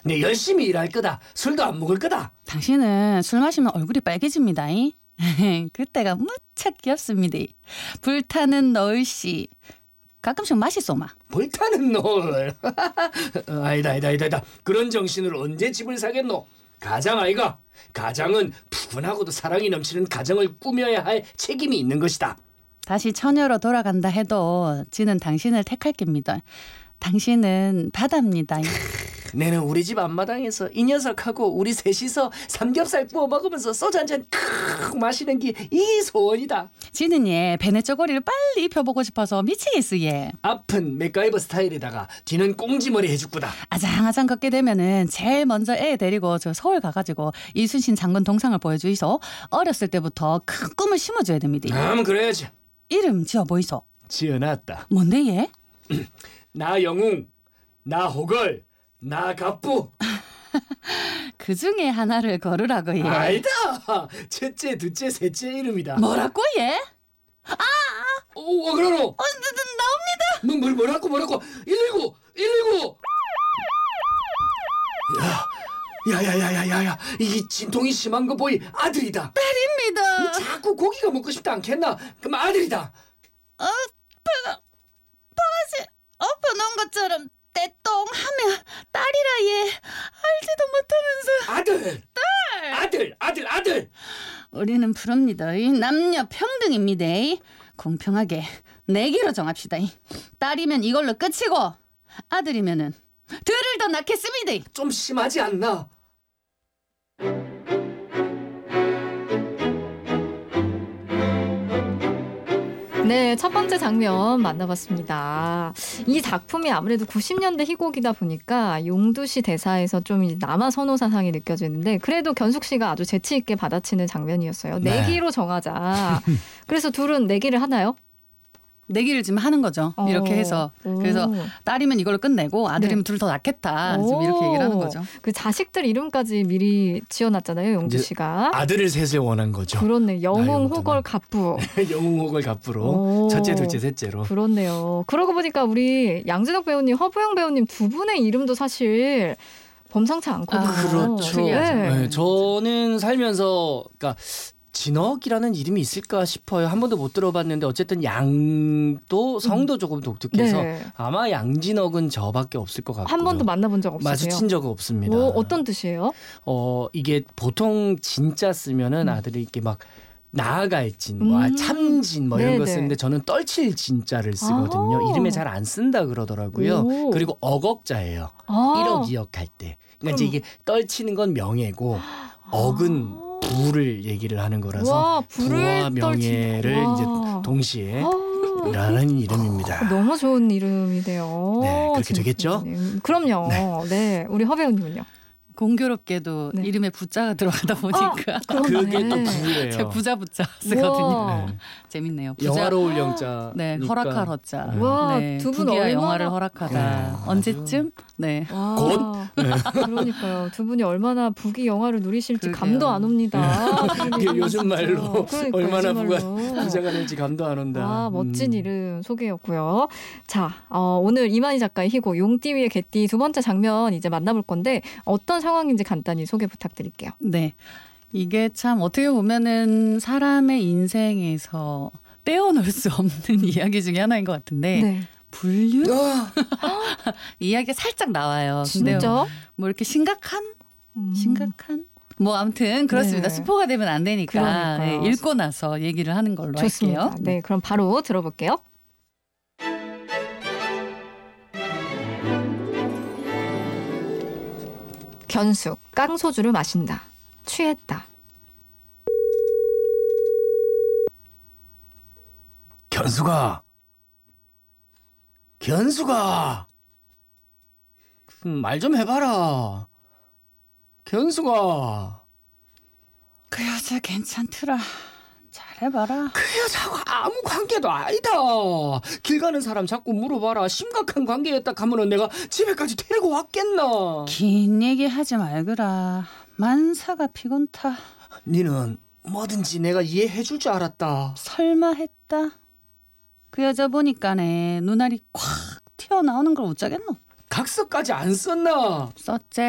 내 열심히 일할 거다. 술도 안 먹을 거다. 당신은 술 마시면 얼굴이 빨개집니다. 그때가 무척 귀엽습니다. 불타는 노을씨. 가끔씩 맛있어 마. 불타는 노을. 아니다. 그런 정신으로 언제 집을 사겠노? 가장 아이가. 가장은 푸근하고도 사랑이 넘치는 가정을 꾸며야 할 책임이 있는 것이다. 다시 처녀로 돌아간다 해도 지는 당신을 택할 겁니다. 당신은 바다입니다. 내는 우리 집 앞마당에서 이 녀석하고 우리 셋이서 삼겹살 구워 먹으면서 소주 한잔 마시는 게 이 소원이다. 지는 배내 쪼고리를 빨리 입혀보고 싶어서 미치겠어. 앞은 맥가이버 스타일에다가 뒤는 꽁지머리 해줄 거다. 아장아장 걷게 되면은 제일 먼저 애 데리고 저 서울 가가지고 이순신 장군 동상을 보여주이소. 어렸을 때부터 큰 꿈을 심어줘야 됩니다. 그래야지. 이름 지어 보이소. 지어놨다. 뭔데 얘? 나 영웅, 나 호걸, 나 갑부. 그 중에 하나를 걸으라고 얘. 아니다. 첫째, 둘째, 셋째 이름이다. 뭐라고 얘? 그러노. 나옵니다. 뭐라고? 119. 야. 이 진통이 심한 거 보이. 아들이다. 딸입니다. 자꾸 고기가 먹고 싶다 않겠나? 그럼 아들이다. 바가지 엎어놓은 것처럼 떼똥하면 딸이라 얘 알지도 못하면서. 아들. 우리는 부릅니다. 남녀 평등입니다. 공평하게 내기로 정합시다. 딸이면 이걸로 끝이고 아들이면은 둘을 더 낳겠습니다. 좀 심하지 않나? 네, 첫 번째 장면 만나봤습니다. 이 작품이 아무래도 90년대 희곡이다 보니까 용두시 대사에서 좀 남아 선호 사상이 느껴지는데 그래도 견숙 씨가 아주 재치 있게 받아치는 장면이었어요. 네. 내기로 정하자. 그래서 둘은 내기를 하나요? 내기를 지금 하는 거죠. 이렇게 해서. 그래서 딸이면 이걸로 끝내고 아들이면 둘 더 낳겠다. 지금 이렇게 얘기를 하는 거죠. 그 자식들 이름까지 미리 지어놨잖아요, 용두 씨가. 아들을 셋을 원한 거죠. 그렇네. 영웅, 호걸, 갑부. 영웅, 호걸, 갑부로. 첫째, 둘째, 셋째로. 그렇네요. 그러고 보니까 우리 양준혁 배우님, 허부영 배우님 두 분의 이름도 사실 범상치 않거든요. 그렇죠. 네. 저는 살면서 진억이라는 이름이 있을까 싶어요. 한 번도 못 들어봤는데 어쨌든 양도 성도 조금 독특해서 네. 아마 양진억은 저밖에 없을 것 같고요. 한 번도 만나본 적 없으세요? 마주친 적은 없습니다. 어떤 뜻이에요? 이게 보통 진짜 쓰면은 아들이 이렇게 막 나아갈 진, 참진 이런 네네. 거 쓰는데 저는 떨칠 진자를 쓰거든요. 이름에 잘 안 쓴다 그러더라고요. 그리고 억억자예요. 1억 2억 할 때. 그러니까 이제 이게 떨치는 건 명예고 억은 부를 얘기를 하는 거라서 와, 부와 명예를 이제 동시에 라는 이름입니다. 너무 좋은 이름이네요. 네, 그렇게 되겠죠? 그럼요. 네, 우리 허배우님은요? 공교롭게도 네. 이름에 부자가 들어가다 보니까 그게 또 부예요. 제가 부자 쓰거든요. 네. 재밌네요. 영화로울 영자. 네, 허락할 허자. 와, 네, 두 분 부귀와 얼마나- 영화를 허락하다. 네, 언제쯤? 네. 와, 곧? 그러니까요. 두 분이 얼마나 부귀 영화를 누리실지 그러게요. 감도 안 옵니다. 이게 요즘 말로 그러니까, 얼마나 요즘 말로. 부자가 될지 감도 안 온다. 아, 멋진 이름 소개였고요. 자, 오늘 이만희 작가의 희곡 용띠 위의 개띠 두 번째 장면 이제 만나볼 건데 어떤 상황인지 간단히 소개 부탁드릴게요. 네. 이게 참 어떻게 보면은 사람의 인생에서 떼어놓을 수 없는 이야기 중에 하나인 것 같은데 네. 불륜? 이야기가 살짝 나와요. 근데 진짜? 뭐 이렇게 심각한? 뭐 아무튼 그렇습니다. 네. 스포가 되면 안 되니까 그러니까요. 네, 읽고 나서 얘기를 하는 걸로 좋습니다. 할게요. 네, 그럼 바로 들어볼게요. 견숙, 깡소주를 마신다. 취했다. 견수가 말 좀 해봐라. 견수가 그 여자 괜찮더라. 잘해봐라. 그 여자하고 아무 관계도 아니다. 길 가는 사람 자꾸 물어봐라. 심각한 관계였다 하면은 내가 집에까지 데리고 왔겠나. 긴 얘기 하지 말거라. 만사가 피곤타. 니는 뭐든지 내가 이해해 줄 줄 알았다. 설마 했다. 그 여자 보니까네 눈알이 콱 튀어나오는 걸 어쩌겠노. 각서까지 안 썼나? 썼제.